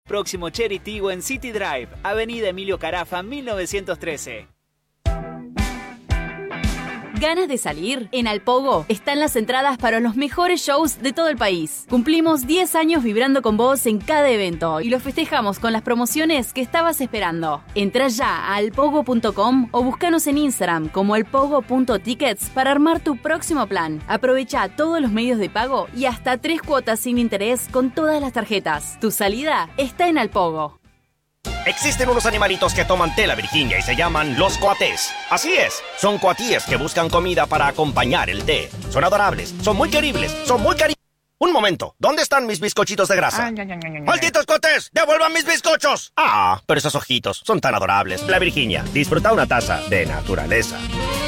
Próximo Cherry Tigua en City Drive, Avenida Emilio Carafa, 1913. ¿Ganas de salir? En Alpogo están las entradas para los mejores shows de todo el país. Cumplimos 10 años vibrando con vos en cada evento y lo festejamos con las promociones que estabas esperando. Entrá ya a alpogo.com o búscanos en Instagram como alpogo.tickets para armar tu próximo plan. Aprovecha todos los medios de pago y hasta 3 cuotas sin interés con todas las tarjetas. Tu salida está en Alpogo. Existen unos animalitos que toman té, la Virginia, y se llaman los coatés. Así es, son coatíes que buscan comida para acompañar el té. Son adorables, son muy queribles, son muy cari... Un momento, ¿dónde están mis bizcochitos de grasa? ¡Malditos coatés! ¡Devuelvan mis bizcochos! Ah, pero esos ojitos son tan adorables. La Virginia, disfruta una taza de naturaleza.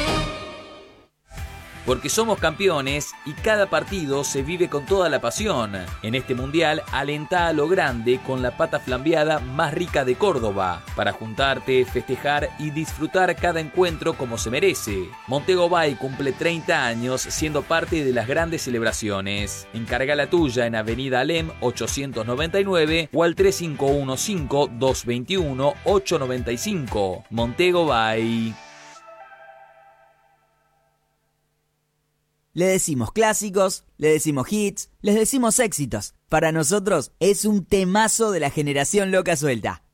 Porque somos campeones y cada partido se vive con toda la pasión. En este mundial, alentá a lo grande con la pata flambeada más rica de Córdoba, para juntarte, festejar y disfrutar cada encuentro como se merece. Montego Bay cumple 30 años siendo parte de las grandes celebraciones. Encarga la tuya en Avenida Alem 899 o al 3515-221-895. Montego Bay. Le decimos clásicos, le decimos hits, les decimos éxitos. Para nosotros es un temazo de la generación loca suelta.